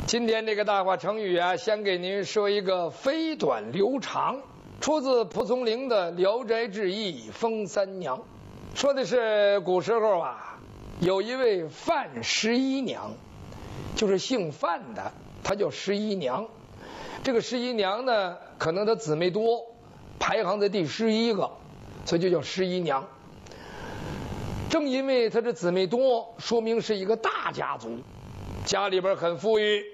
今天这个大话成语啊，先给您说一个飞短流长，出自蒲松龄的《聊斋志异·封三娘》，说的是古时候啊，有一位范十一娘，就是姓范的，她叫十一娘。这个十一娘呢，可能她姊妹多，排行在第11个，所以就叫十一娘。正因为她这姊妹多，说明是一个大家族，家里边很富裕。